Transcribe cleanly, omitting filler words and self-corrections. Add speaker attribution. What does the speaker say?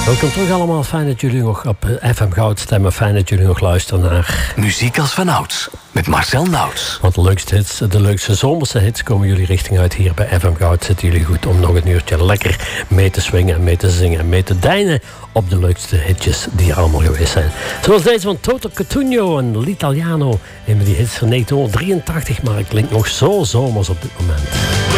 Speaker 1: Welkom terug allemaal. Fijn dat jullie nog op FM Goud stemmen. Fijn dat jullie nog luisteren naar
Speaker 2: Muziek als vanouds met Marcel Nauts.
Speaker 1: Want de leukste zomerse hits komen jullie richting uit hier bij FM Goud. Zitten jullie goed om nog een uurtje lekker mee te swingen, mee te zingen en mee te deinen op de leukste hitjes die er allemaal geweest zijn. Zoals deze van Toto Cutugno en L'Italiano. Een van die hits van 1983, maar het klinkt nog zo zomers op dit moment.